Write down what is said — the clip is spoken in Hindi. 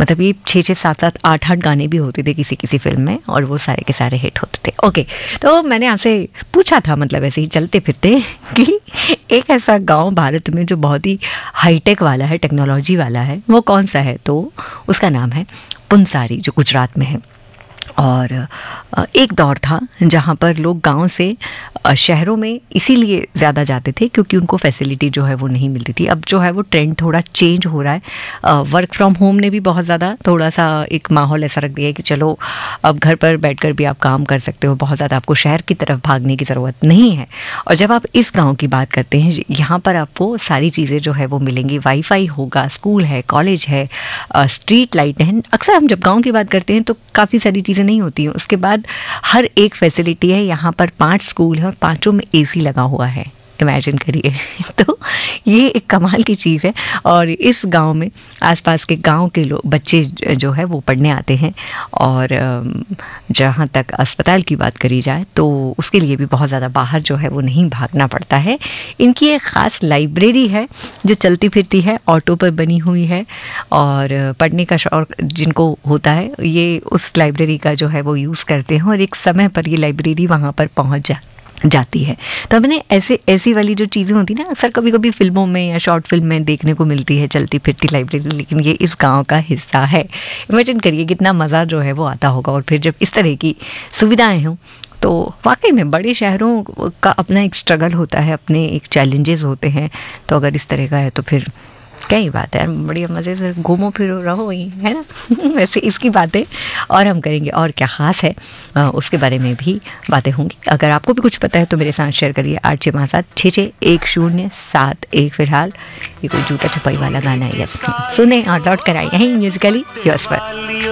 मतलब ये 6-6, 7-7, 8-8 गाने भी होते थे किसी किसी फिल्म में, और वो सारे के सारे हिट होते थे। ओके, तो मैंने आपसे पूछा था, मतलब ऐसे ही चलते फिरते, कि एक ऐसा गांव भारत में जो बहुत ही हाईटेक वाला है, टेक्नोलॉजी वाला है, वो कौन सा है? तो उसका नाम है पुंसारी, जो गुजरात में है। और एक दौर था जहाँ पर लोग गांव से शहरों में इसीलिए ज़्यादा जाते थे क्योंकि उनको फैसिलिटी जो है वो नहीं मिलती थी। अब जो है वो ट्रेंड थोड़ा चेंज हो रहा है। वर्क फ्रॉम होम ने भी बहुत ज़्यादा थोड़ा सा एक माहौल ऐसा रख दिया है कि चलो अब घर पर बैठकर भी आप काम कर सकते हो, बहुत ज़्यादा आपको शहर की तरफ भागने की ज़रूरत नहीं है। और जब आप इस गाँव की बात करते हैं, यहाँ पर आपको सारी चीज़ें जो है वो मिलेंगी, वाईफाई होगा, स्कूल है, कॉलेज है, स्ट्रीट लाइट है। अक्सर हम जब गाँव की बात करते हैं तो काफ़ी सारी चीज़ें नहीं होती हैं। उसके बाद हर एक फैसिलिटी है। यहाँ पर 5 स्कूल हैं और 5 में एसी लगा हुआ है, इमेजिन करिए। तो ये एक कमाल की चीज़ है। और इस गांव में आसपास के गांव के लोग, बच्चे जो है वो पढ़ने आते हैं। और जहाँ तक अस्पताल की बात करी जाए तो उसके लिए भी बहुत ज़्यादा बाहर जो है वो नहीं भागना पड़ता है। इनकी एक ख़ास लाइब्रेरी है जो चलती फिरती है, ऑटो पर बनी हुई है, और पढ़ने का शौक जिनको होता है ये उस लाइब्रेरी का जो है वो यूज़ करते हैं, और एक समय पर ये लाइब्रेरी वहाँ पर पहुँच जाती है। तो हमने ऐसी वाली जो चीज़ें होती ना, अक्सर कभी कभी फिल्मों में या शॉर्ट फिल्म में देखने को मिलती है, चलती फिरती लाइब्रेरी, लेकिन ये इस गांव का हिस्सा है। इमेजिन करिए कितना मज़ा जो है वो आता होगा। और फिर जब इस तरह की सुविधाएं हों तो वाकई में बड़े शहरों का अपना एक स्ट्रगल होता है, अपने एक चैलेंजेस होते हैं। तो अगर इस तरह का है तो फिर क्या ही बात है, बढ़िया मज़े से घूमो फिरो रहो वहीं, है ना। वैसे इसकी बातें और हम करेंगे, और क्या ख़ास है उसके बारे में भी बातें होंगी। अगर आपको भी कुछ पता है तो मेरे साथ शेयर करिए। 8657661071। फिलहाल ये कोई जूता छपाई वाला गाना है, यस, सुने और लौट कर आए यहीं म्यूजिकली योर्स पर।